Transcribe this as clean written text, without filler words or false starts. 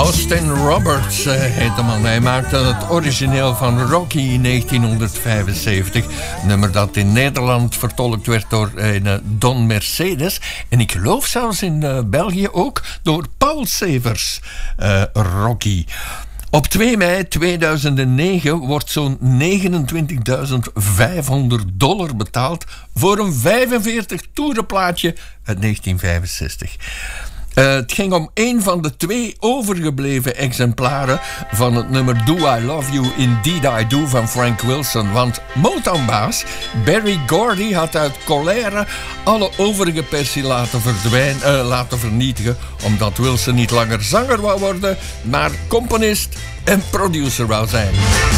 Austin Roberts heet de man. Hij maakte het origineel van Rocky in 1975. Een nummer dat in Nederland vertolkt werd door Don Mercedes. En ik geloof zelfs in België ook door Paul Severs. Rocky. Op 2 mei 2009 wordt zo'n $29.500 betaald voor een 45 toerenplaatje uit 1965. Het ging om een van de 2 overgebleven exemplaren van het nummer Do I Love You Indeed I Do van Frank Wilson. Want Motown-baas Berry Gordy had uit colère alle overige persie laten vernietigen, omdat Wilson niet langer zanger wou worden, maar componist en producer wou zijn.